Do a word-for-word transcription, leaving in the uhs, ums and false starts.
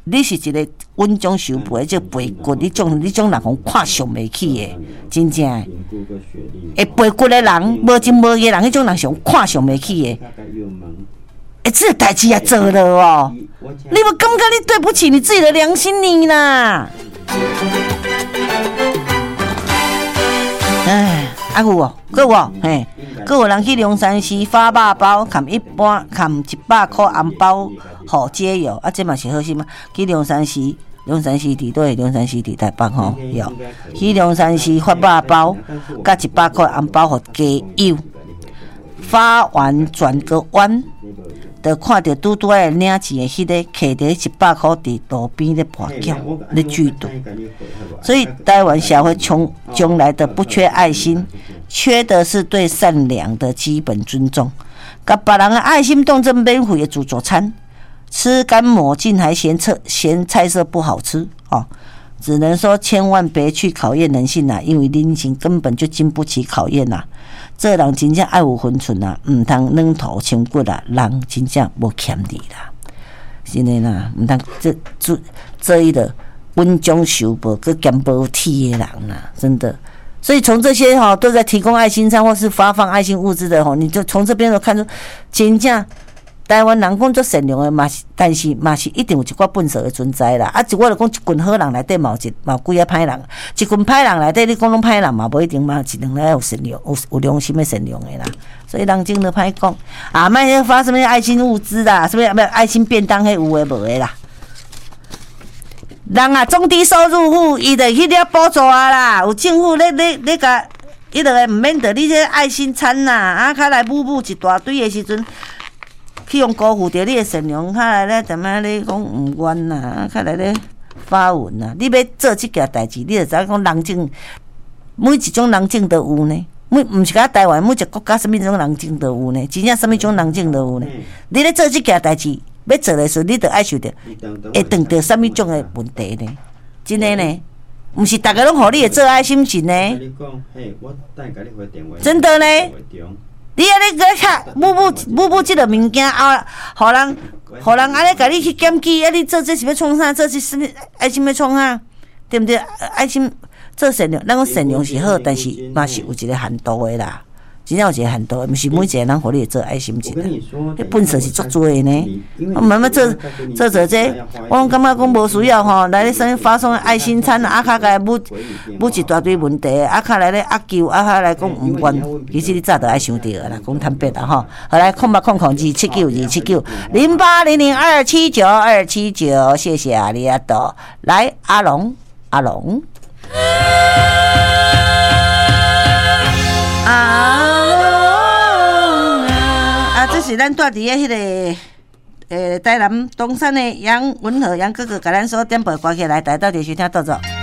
你是一个稳中求培，即背骨，你种你种人讲看上袂起的，真正的。会背骨的人，无情无义的人，迄种人上看上袂起的。哎，这代志也做了哦，你有感觉你对不起你自己的良心你啦？哎，啊有哦，搁有哦，嘿，搁有人去龙山寺发肉包，含一般含一百块红包，互街友啊，这嘛是好心嘛。去龙山寺，龙山寺伫对，龙山寺伫台北吼，有去龙山寺发肉包，甲一百块红包互街友，发完转个弯。就看到拄拄仔领钱的迄个摕着一百块伫路边咧跋筊咧聚队，所以台湾社会从将来的不缺爱心，缺的是对善良的基本尊重。甲别人的爱心动作免费的自助餐，吃干抹净还嫌菜嫌菜色不好吃哦，只能说千万别去考验人性啦，因为人性根本就经不起考验啦。这人真正爱有分寸啊，唔通软土深骨啊，人真正无欠你啦，真的啦，唔通这这这一个温中求薄，佮兼无体的人啦，真的。所以从这些哈、哦、都在提供爱心餐或是发放爱心物资的哈、哦，你就从这边都看出，真正台湾人讲做善良的嘛是，但是嘛是一定有一寡笨手的存在啦。啊，一我就讲一群好人内底嘛有一嘛有几啊歹人，一群歹人内底你讲拢歹人嘛，无一定嘛，一定要有善良、有有良心的善良的啦。所以人真的歹讲啊，莫发什么爱心物资啦，什么咩爱心便当，迄有诶无诶啦。人啊，中低收入户伊就迄个补助啊啦，有政府咧咧咧甲伊就会毋免得你这爱心餐啦，啊，较来补补一大堆的时阵。去用辜负着你的善良，较来咧怎么咧讲唔冤呐？较来咧发文呐！你要做即件代志，你就知影讲人情，每一种人情都有呢。每毋是甲台湾每一个国家什么种人情都有呢？真正什么种人情都有呢？你咧做即件代志，要做的时候，你就爱受着会碰到什么种的问题呢？真的呢，毋是大家拢互你做爱心情呢？真的呢。你啊，你个遐母母母母即个物件啊，互人互人安尼甲你去检举，啊，你做这是要创啥？做是什么爱心要创啥？对毋对？爱心做善良，咱讲善良是好，但是嘛是有一个限度的啦。真正有一个限度的，毋是每一个人互你做爱心一个。你本事是足多的呢。我慢慢做做做这，我拢感觉讲无需要吼，来咧啥发送爱心餐啊，较来母母一大堆问题，啊，较来咧压救，啊，较来讲毋愿。其实你早就爱想到啦，讲坦白啦吼。好来，空八空空二七九二七九零八零零二七九二七九，谢谢阿里阿多。来，阿龙，阿龙。啊啊！这是咱住伫诶迄个诶台南东山的杨文和杨哥哥，甲咱所点播歌曲来，大家到底收听到走。